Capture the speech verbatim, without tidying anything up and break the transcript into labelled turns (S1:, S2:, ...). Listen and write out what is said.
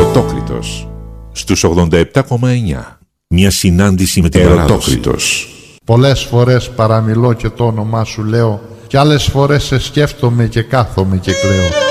S1: Ερωτόκριτος στους ογδόντα επτά κόμμα εννιά. Μια συνάντηση με την Ερωτόκριτος.
S2: Πολλές φορές παραμιλώ και το όνομά σου λέω, κι άλλες φορές σε σκέφτομαι και κάθομαι και κλαίω.